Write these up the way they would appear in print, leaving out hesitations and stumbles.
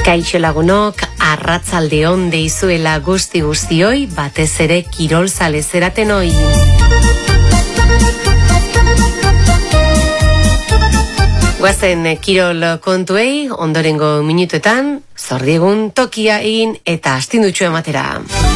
Kaixo lagunok, arratzalde on deizuela guztioi, batez ere kirol zalezeraten hoi. Guazen kirol kontuei, ondorengo minutuetan, zordiegun tokia egin eta astindutxu ematera.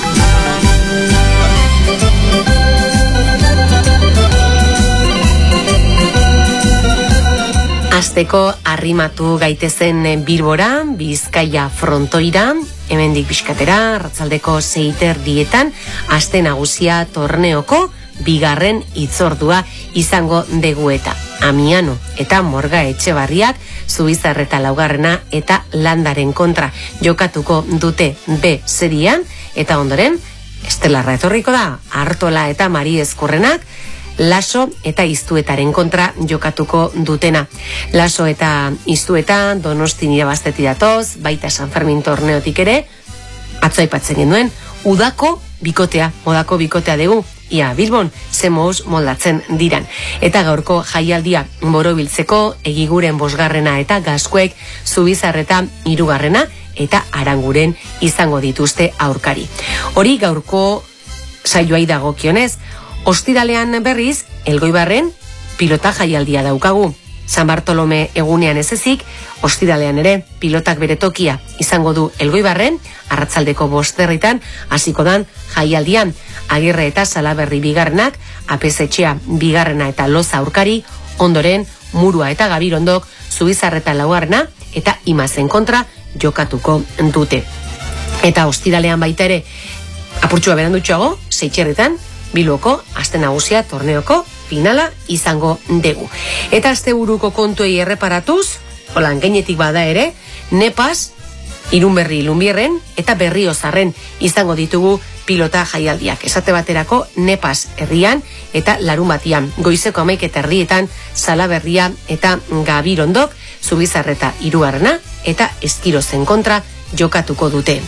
Asteko arrimatu gaitezen Bilbora, Bizkaia frontoira, hemendik Bizkatera, arratzaldeko 6:00 aste nagusia torneoko bigarren hitzordua izango dugu eta Amiano eta Morga Etxebarriak Zubizarreta laugarrena eta Landaren kontra jokatuko dute B serian, eta ondoren estelarra etorriko da Artola eta Mari Ezkurrenak Laso eta Iztuetaren kontra jokatuko dutena. Laso eta Iztueta Donostin irabazteti datoz, baita San Fermin torneotik ere, atzo aipatzen genuen, udako bikotea dugu, ia Bilbon zemoz moldatzen diran. Eta gaurko jaialdia borobiltzeko Egiguren 5. eta Gazkuek Zubizarreta 3. eta Aranguren izango dituzte aurkari. Hori gaurko saioai dagokionez. Ostiralean berriz, Elgoibarren pilota jaialdia daukagu. San Bartolome egunean ez ezik, ostiralean ere pilotak bere tokia izango du Elgoibarren, arratzaldeko 5:00 hasiko dan jaialdian. Agirre eta Salaberri bigarrenak, Apesetxea bigarrena eta Loza aurkari, ondoren Murua eta Gabirondok Zubizarreta laugarrena eta Imazen kontra jokatuko dute. Eta ostiralean baita ere, apurtxua berandutxoago, 6:00 Bilboko aste nagusia torneoko finala izango dugu. Eta asteburuko kontuei erreparatuz, holan gainetik bada ere, Nepaz, Irunberri Ilunbierren eta Berriozarren izango ditugu pilota jaialdiak. Esate baterako Nepaz herrian eta Larunbatian goizeko 11:30 Salaberria eta Gabirondok Zubizarreta 3. eta Eskirozen kontra jokatuko dute.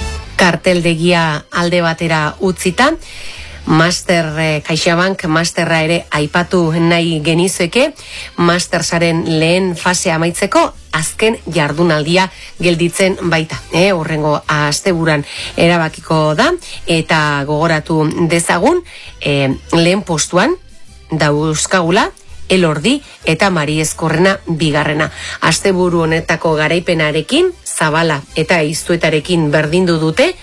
Karteldegia alde batera utzita, CaixaBank Masterra ere aipatu nahi genizueke, Mastersaren lehen fase amaitzeko azken jardunaldia gelditzen baita. Horrengo asteburuan erabakiko da, eta gogoratu dezagun, lehen postuan dauzkagula Elordi eta Mari Ezkurrena bigarrena. Asteburu honetako garaipenarekin, Zabala eta Iztuetarekin berdindu dute,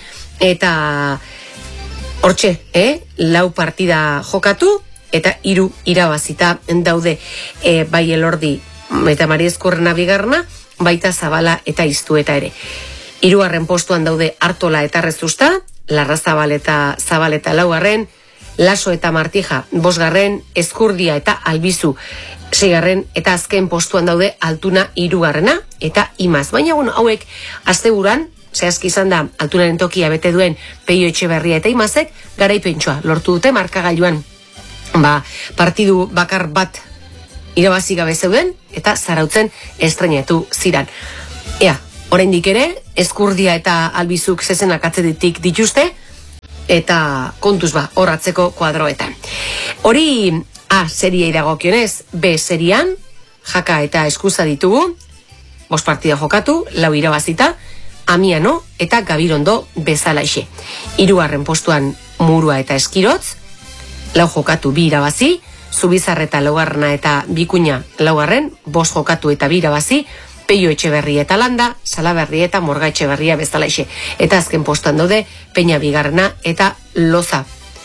eta hortxe, 4 partida jokatu, eta 3 irabazita daude, bai Elordi eta Mari Ezkurrena bigarrena, baita Zabala eta Iztueta ere. 3. postuan daude Artola eta Rezusta, Larrazabal eta Zabaleta 4. Laso eta Martija 5. Ezkurdia eta Albizu 6. eta azken postuan daude Altuna 3. eta Imaz. Baina hauek asteburuan, zehazki izan da, Altunaren tokia bete duen Peio Etxeberria eta Imazek garaipentsua lortu dute markagailuan. Partidu bakar bat irabazi gabe zeuden eta Zarautzen estrenetu ziran. Oraindik ere, Ezkurdia eta Albizuk zezenak atzetik dituzte, eta kontuz horratzeko kuadroetan. Hori A seriei dagokionez, B serian, Jaka eta Eskuza ditugu, 5 partida jokatu, 4 irabazita, Amiano eta Gabirondo bezalaixe. 3. postuan Murua eta Eskirotz, 4 jokatu 2 irabazi, Zubizarreta 2. eta Bikuña 4. 5 jokatu eta 2 irabazi, Peio Etxeberria eta Landa, Salaberri eta Morga Etxeberria bezalaixe. Eta azken postuan daude Peña 2. eta Loza.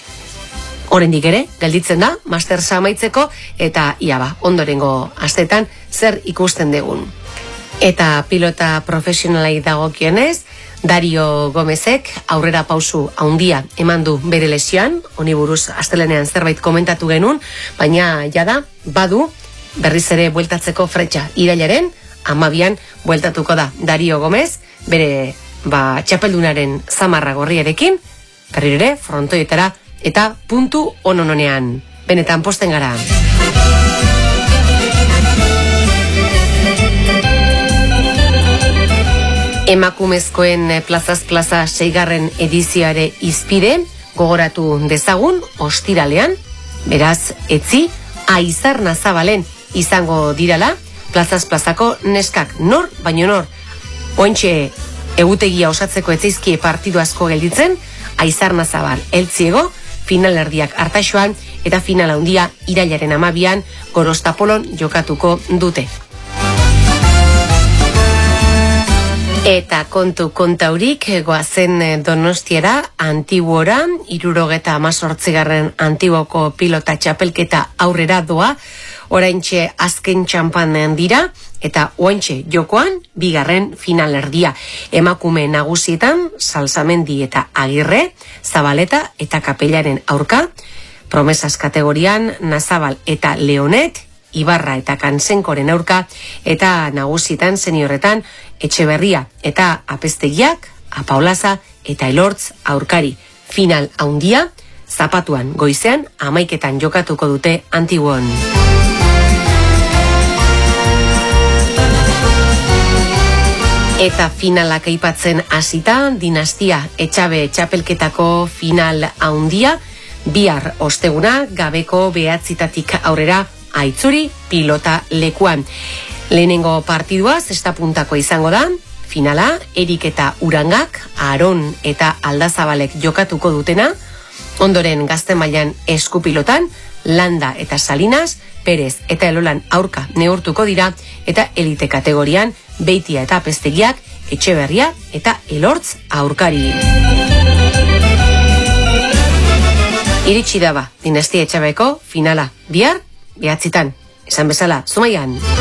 Oraindik ere, gelditzen da, Mastersa amaitzeko, eta ondorengo astetan zer ikusten dugun. Eta pilota profesionalai dagokionez, Dario Gomezek aurrera pausu handia eman du bere lesioan, honi buruz astelenean zerbait komentatu genuen, baina jada badu berriz ere bueltatzeko fretxa irailaren 12 bueltatuko da Dario Gomez, bere txapeldunaren zamarra gorriarekin, berriro ere frontoietara eta puntu ononean. Benetan posten gara. Emakumezkoen plazaz plaza 6. edizioare izpide, gogoratu dezagun, ostiralean, beraz, etzi, Aizarna Zabalen izango dirala, plazaz plazako neskak, nor, baino nor, ointxe Egutegia osatzeko etzaizkie partidu asko gelditzen, Aizarnazabal Eltziego, finalerdiak Artaxoan, eta final handia irailaren 12an Gorostapolon jokatuko dute. Eta kontaurik goazen Donostiara, Antiguora, 78. Antiguoko pilota txapelketa aurrera doa, oraintxe azken txampan dira, eta oaintxe jokoan, 2. finalerdia. Emakume nagusietan, Salsamendi eta Agirre, Zabaleta eta Kapellaren aurka, promesas kategorian, Nazabal eta Leonet, Ibarra eta Kansenkoren aurka, eta nagusietan seniorretan, Etxeberria eta Apestegiak, Apaolaza eta Elortz aurkari. Final handia, Zapatuan goizean 11etan jokatuko dute Antiguon. Eta finalak aipatzen hasita, Dinastia Etxabe txapelketako final handia, bihar osteguna gabeko 9 aurrera Aitzuri pilota lekuan. Lehenengo partidua zestapuntako izango da, finala Erik eta Urangak, Aron eta Aldazabalek jokatuko dutena, ondoren gazte mailan eskupilotan, Landa eta Salinas, Perez eta Elolan aurka neurtuko dira, eta elite kategorian Beitia eta Apestegiak, Etxeberria eta Elortz aurkari. Iritsi daba, Dinastia Etxabeko finala, bihar, 9etan, esan bezala, Zumaian.